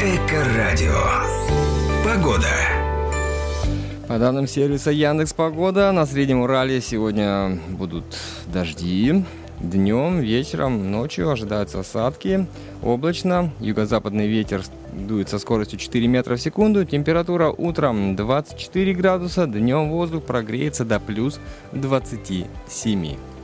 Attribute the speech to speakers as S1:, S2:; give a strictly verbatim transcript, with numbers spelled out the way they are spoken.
S1: Эко-радио. Погода.
S2: По данным сервиса Яндекс.Погода, на Среднем Урале сегодня будут дожди. Днем, вечером, ночью ожидаются осадки. Облачно. Юго-западный ветер дует со скоростью четыре метра в секунду. Температура утром двадцать четыре градуса. Днем воздух прогреется до плюс двадцати семи.